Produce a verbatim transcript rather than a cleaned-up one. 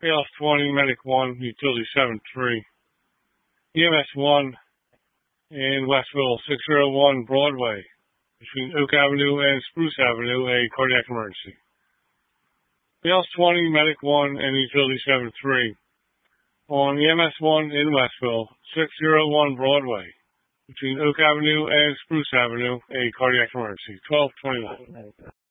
Payoff twenty, Medic one, Utility seven three. E M S one in Westville, six oh one Broadway, between Oak Avenue and Spruce Avenue, a cardiac emergency. Payoff twenty, Medic one, and Utility seven three. On E M S one in Westville, six oh one Broadway, between Oak Avenue and Spruce Avenue, a cardiac emergency. twelve twenty-one.